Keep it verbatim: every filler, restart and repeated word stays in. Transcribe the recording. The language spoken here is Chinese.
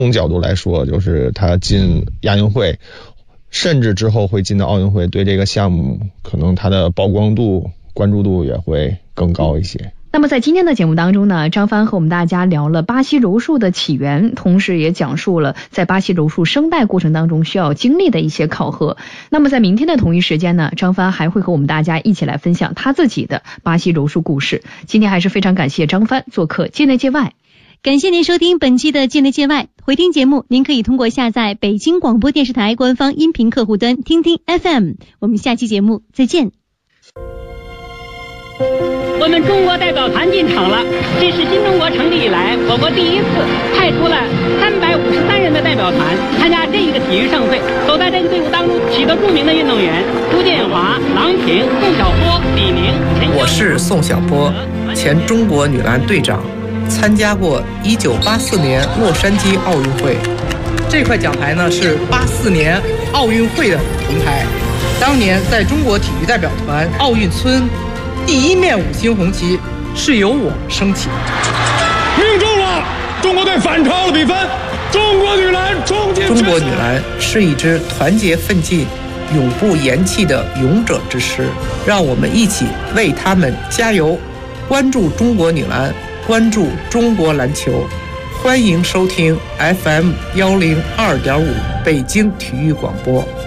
从角度来说，就是他进亚运会，甚至之后会进到奥运会，对这个项目可能它的曝光度、关注度也会更高一些。 那么在今天的节目当中呢，张帆和我们大家聊了巴西柔术的起源，同时也讲述了在巴西柔术生代过程当中需要经历的一些考核。那么在明天的同一时间呢，张帆还会和我们大家一起来分享他自己的巴西柔术故事。今天还是非常感谢张帆做客界内界外。 感谢您收听本期的界内界外，回听节目您可以通过下载北京广播电视台官方音频客户端听听 F M。 我们下期节目再见。 我们中国代表团进场了，这是新中国成立以来我国第一次派出了三百五十三人的代表团参加这一个体育盛会。走在这个队伍当中许多著名的运动员，朱建华、郎平、宋晓波、李宁。 我是宋晓波，前中国女篮队长，参加过一九八四年洛杉矶奥运会。这块奖牌呢是八四年奥运会的铜牌，当年在中国体育代表团奥运村第一面五星红旗是由我升起。 命中了，中国队反超了比分，中国女篮冲进。 中国女篮是一支团结奋进、永不言弃的勇者之师，让我们一起为他们加油！关注中国女篮，关注中国篮球，欢迎收听 F M 幺零二点五北京体育广播。